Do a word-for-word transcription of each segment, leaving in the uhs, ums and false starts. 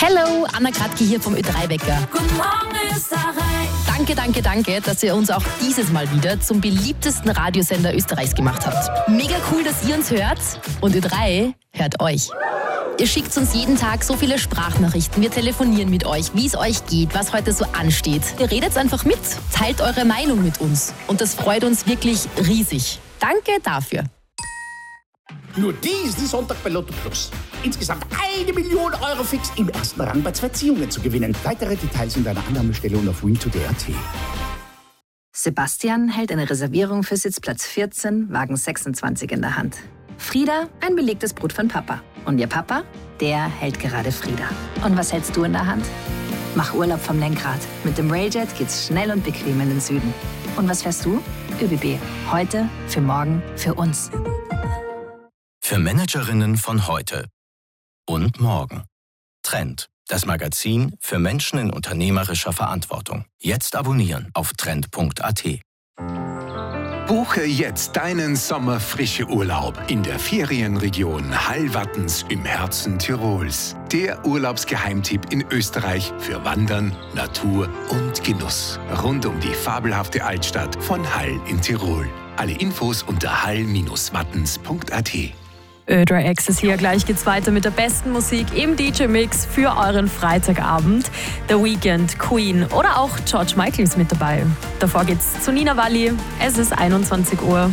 Hello, Anna Kratke hier vom Ö drei Wecker. Guten Morgen, Österreich. Danke, danke, danke, dass ihr uns auch dieses Mal wieder zum beliebtesten Radiosender Österreichs gemacht habt. Mega cool, dass ihr uns hört und Ö drei hört euch. Ihr schickt uns jeden Tag so viele Sprachnachrichten, wir telefonieren mit euch, wie es euch geht, was heute so ansteht. Ihr redet einfach mit, teilt eure Meinung mit uns und das freut uns wirklich riesig. Danke dafür. Nur diesen Sonntag bei Lotto Plus. Insgesamt eine Million Euro fix im ersten Rang bei zwei Ziehungen zu gewinnen. Weitere Details in deiner Annahmestellung auf win to d punkt a t. Sebastian hält eine Reservierung für Sitzplatz vierzehn, Wagen sechsundzwanzig in der Hand. Frieda, ein belegtes Brot von Papa. Und ihr Papa, der hält gerade Frieda. Und was hältst du in der Hand? Mach Urlaub vom Lenkrad. Mit dem Railjet geht's schnell und bequem in den Süden. Und was fährst du? ÖBB. Heute, für morgen, für uns. Für Managerinnen von heute und morgen. Trend, das Magazin für Menschen in unternehmerischer Verantwortung. Jetzt abonnieren auf trend punkt a t. Buche jetzt deinen sommerfrische Urlaub in der Ferienregion Hallwattens im Herzen Tirols. Der Urlaubsgeheimtipp in Österreich für Wandern, Natur und Genuss. Rund um die fabelhafte Altstadt von Hall in Tirol. Alle Infos unter hall Bindestrich wattens punkt a t. Ö drei Access hier. Gleich geht's weiter mit der besten Musik im D J-Mix für euren Freitagabend. The Weeknd, Queen oder auch George Michael ist mit dabei. Davor geht's zu Nina Walli. Es ist einundzwanzig Uhr.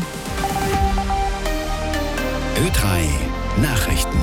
Ö drei Nachrichten.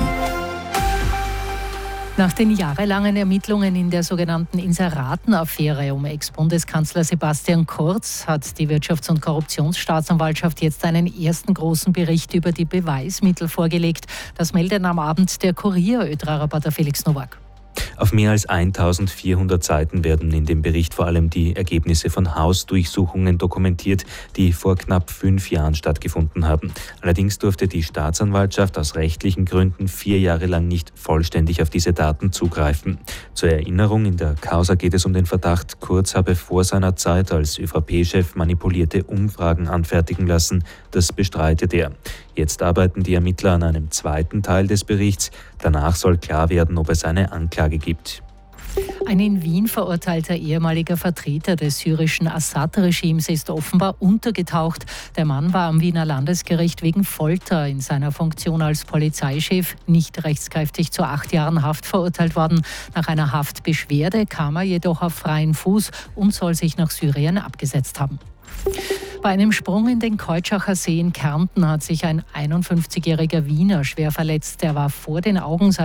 Nach den jahrelangen Ermittlungen in der sogenannten Inseraten-Affäre um Ex-Bundeskanzler Sebastian Kurz hat die Wirtschafts- und Korruptionsstaatsanwaltschaft jetzt einen ersten großen Bericht über die Beweismittel vorgelegt. Das meldet am Abend der Kurier. Ö drei Reporter Felix Nowak. Auf mehr als eintausendvierhundert Seiten werden in dem Bericht vor allem die Ergebnisse von Hausdurchsuchungen dokumentiert, die vor knapp fünf Jahren stattgefunden haben. Allerdings durfte die Staatsanwaltschaft aus rechtlichen Gründen vier Jahre lang nicht vollständig auf diese Daten zugreifen. Zur Erinnerung, in der Causa geht es um den Verdacht, Kurz habe vor seiner Zeit als ÖVP-Chef manipulierte Umfragen anfertigen lassen. Das bestreitet er. Jetzt arbeiten die Ermittler an einem zweiten Teil des Berichts. Danach soll klar werden, ob es eine Anklage gibt. Ein in Wien verurteilter ehemaliger Vertreter des syrischen Assad-Regimes ist offenbar untergetaucht. Der Mann war am Wiener Landesgericht wegen Folter in seiner Funktion als Polizeichef nicht rechtskräftig zu acht Jahren Haft verurteilt worden. Nach einer Haftbeschwerde kam er jedoch auf freien Fuß und soll sich nach Syrien abgesetzt haben. Bei einem Sprung in den Keutschachsee See in Kärnten hat sich ein einundfünfzigjähriger Wiener schwer verletzt. Er war vor den Augen